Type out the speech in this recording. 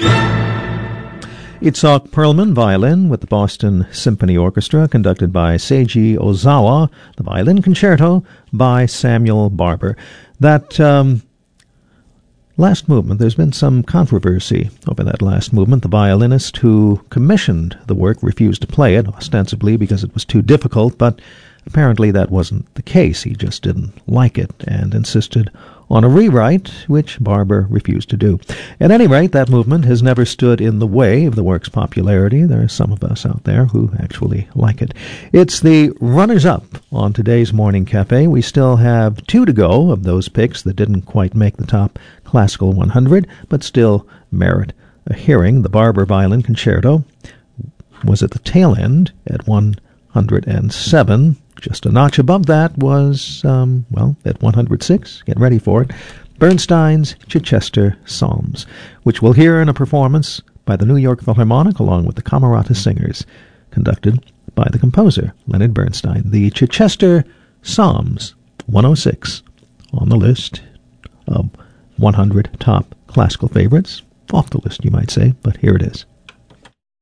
Itzhak Perlman, violin, with the Boston Symphony Orchestra, conducted by Seiji Ozawa, the violin concerto by Samuel Barber. That last movement, there's been some controversy over that last movement. The violinist who commissioned the work refused to play it, ostensibly because it was too difficult, but apparently that wasn't the case. He just didn't like it and insisted on a rewrite, which Barber refused to do. At any rate, that movement has never stood in the way of the work's popularity. There are some of us out there who actually like it. It's the runners-up on today's Morning Cafe. We still have 2 to go of those picks that didn't quite make the top Classical 100, but still merit a hearing. The Barber Violin Concerto was at the tail end at 107. Just a notch above that was, at 106, get ready for it, Bernstein's Chichester Psalms, which we'll hear in a performance by the New York Philharmonic along with the Camerata Singers, conducted by the composer, Leonard Bernstein. The Chichester Psalms, 106, on the list of 100 top classical favorites. Off the list, you might say, but here it is.